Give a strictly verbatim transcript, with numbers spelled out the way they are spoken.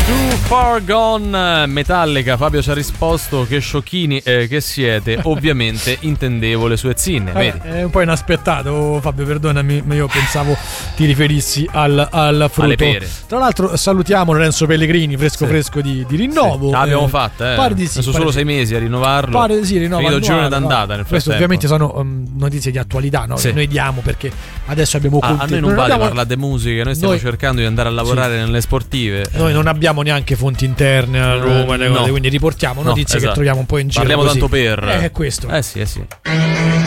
Too Far Gone, Metallica. Fabio ci ha risposto che sciocchini eh, che siete. Ovviamente intendevo le sue zinne. Vedi? È un po' inaspettato, Fabio, perdonami, ma io pensavo ti riferissi al, al frutto. Alle pere. Tra l'altro salutiamo Lorenzo Pellegrini, fresco sì. fresco di, di rinnovo. Sì. L'abbiamo eh, fatta, eh. Pare di sì. Sono pare solo sì. sei mesi a rinnovarlo. Pare di sì, rinnova. Finito il girone annuale, d'andata nel Questo frattempo. ovviamente sono um, notizie di attualità, no? Sì. Che noi diamo perché adesso abbiamo Ah, a noi non, non vale abbiamo... parlare di musica, noi stiamo noi... cercando di andare a lavorare sì. nelle sportive. Noi non abbiamo neanche fonti interne a Roma, no. quindi riportiamo notizie no, esatto. che troviamo un po' in giro. Parliamo così. tanto per. Eh, è questo. Eh sì, eh sì.